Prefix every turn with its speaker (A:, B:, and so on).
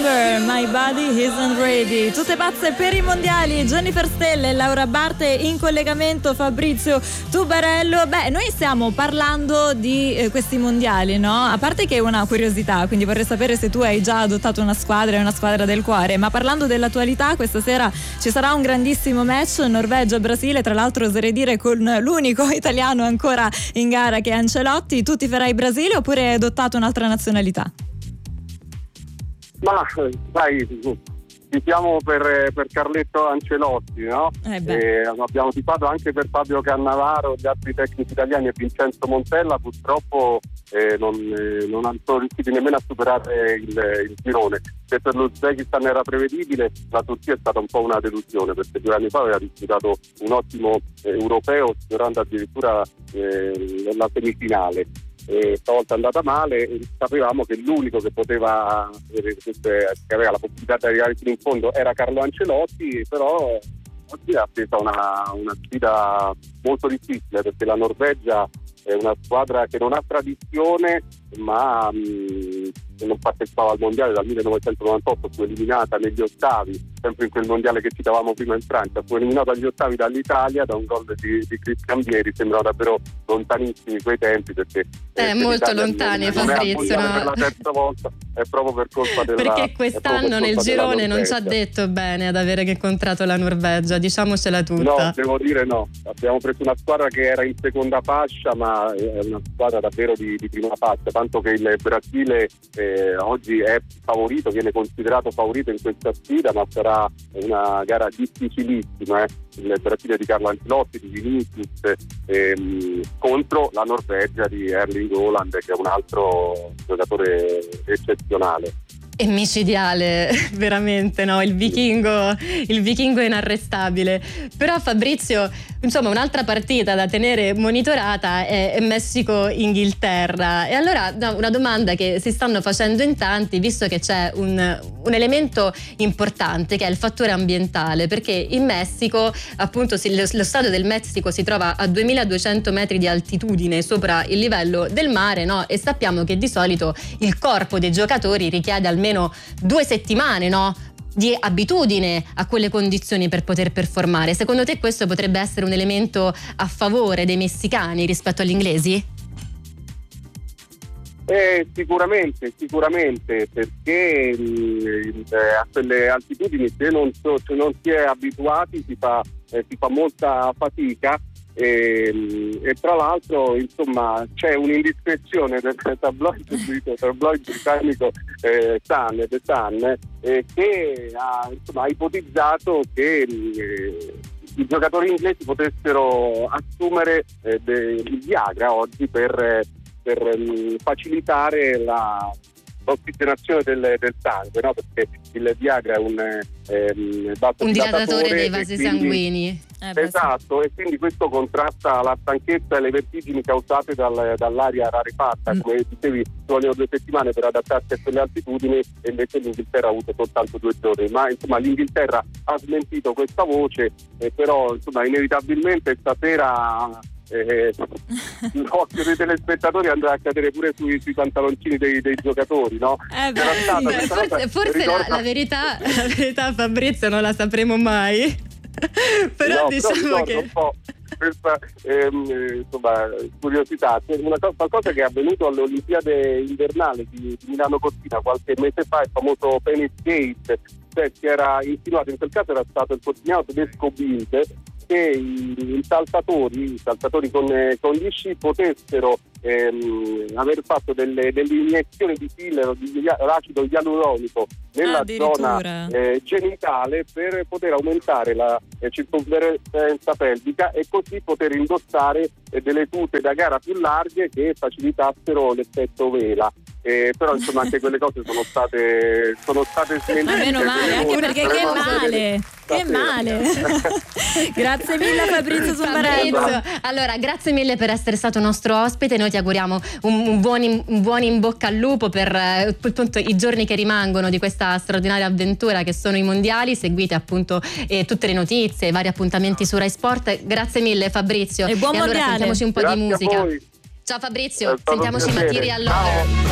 A: Remember, My Body Isn't Ready. Tutte pazze per i mondiali. Jennifer Stelle, Laura Barte in collegamento, Fabrizio Tubarello. Beh, noi stiamo parlando di questi mondiali, no? A parte che è una curiosità, quindi vorrei sapere se tu hai già adottato una squadra del cuore, ma parlando dell'attualità, questa sera ci sarà un grandissimo match Norvegia-Brasile, tra l'altro oserei dire con l'unico italiano ancora in gara che è Ancelotti. Tu ti farai Brasile oppure hai adottato un'altra nazionalità?
B: Ma sai, tifiamo per Carletto Ancelotti, no? Abbiamo tifato anche per Fabio Cannavaro, gli altri tecnici italiani e Vincenzo Montella. Purtroppo non sono riusciti nemmeno a superare il girone. Se per l'Uzbekistan era prevedibile, la Turchia è stata un po' una delusione, perché 2 anni fa aveva disputato un ottimo europeo, sfiorando addirittura la semifinale. Stavolta è andata male, e sapevamo che l'unico che poteva che aveva la possibilità di arrivare fino in fondo era Carlo Ancelotti, però oggi è attesa una sfida molto difficile, perché la Norvegia è una squadra che non ha tradizione, ma non partecipava al mondiale dal 1998, fu eliminata negli ottavi, sempre in quel mondiale che citavamo prima in Francia, fu eliminata agli ottavi dall'Italia da un gol di Cristian Vieri. Sembrava davvero lontanissimi quei tempi, perché
C: molto lontani, Fabrizio,
B: no? Per la terza volta è proprio per colpa della,
C: perché quest'anno nel girone non ci ha detto bene ad avere incontrato la Norvegia, diciamocela tutta.
B: No, devo dire no, abbiamo preso una squadra che era in seconda fascia, ma è una squadra davvero di prima fascia, tanto che il Brasile oggi è favorito, viene considerato favorito in questa sfida, ma sarà una gara difficilissima. Il Brasile di Carlo Ancelotti, di Vinicius, contro la Norvegia di Erling Haaland, che è un altro giocatore eccezionale.
C: È micidiale, veramente, no? Il vichingo inarrestabile. Però Fabrizio, insomma, un'altra partita da tenere monitorata è Messico-Inghilterra. E allora una domanda che si stanno facendo in tanti, visto che c'è un elemento importante che è il fattore ambientale, perché in Messico, appunto, lo stadio del Messico si trova a 2200 metri di altitudine sopra il livello del mare, no? E sappiamo che di solito il corpo dei giocatori richiede almeno 2 settimane, no? Di abitudine a quelle condizioni per poter performare. Secondo te questo potrebbe essere un elemento a favore dei messicani rispetto agli inglesi?
B: Sicuramente, perché a quelle altitudini se non si è abituati si fa molta fatica. E tra l'altro, insomma, c'è un'indiscrezione del tabloid britannico The Sun, che ha ipotizzato che i giocatori inglesi potessero assumere il Viagra oggi per facilitare l'ossigenazione del sangue, no? Perché il Viagra è un
C: dilatatore dei vasi sanguigni.
B: Esatto, e quindi questo contrasta la stanchezza e le vertigini causate dall'aria rarefatta. Come dicevi, ci vogliono 2 settimane per adattarsi a quelle altitudini, e invece l'Inghilterra ha avuto soltanto 2 giorni. Ma insomma l'Inghilterra ha smentito questa voce, però insomma inevitabilmente stasera l'occhio dei telespettatori andrà a cadere pure sui pantaloncini dei giocatori, no?
C: Forse la verità Fabrizio non la sapremo mai. Però
B: no,
C: diciamo
B: che un po' questa curiosità. Qualcosa che è avvenuto alle Olimpiadi invernali di Milano Cortina qualche mese fa, il famoso Penis Gate, cioè si era insinuato, in quel caso era stato il quotidiano tedesco Bild, che i saltatori con gli sci potessero aver fatto delle iniezioni di filler o di acido ialuronico nella zona genitale per poter aumentare la circonferenza pelvica e così poter indossare delle tute da gara più larghe che facilitassero l'effetto vela. Però insomma anche quelle cose sono state smentite.
A: Ma meno male, anche perché che male. Grazie mille Fabrizio Zumbarello.
C: Allora, grazie mille per essere stato nostro ospite. Noi ti auguriamo un buon in bocca al lupo per appunto i giorni che rimangono di questa straordinaria avventura che sono i mondiali. Seguite appunto tutte le notizie, i vari appuntamenti su Rai Sport. Grazie mille Fabrizio.
A: E buon mondiale.
C: Allora sentiamoci un po' di musica.
B: Ciao
C: Fabrizio, sentiamoci Material Lover.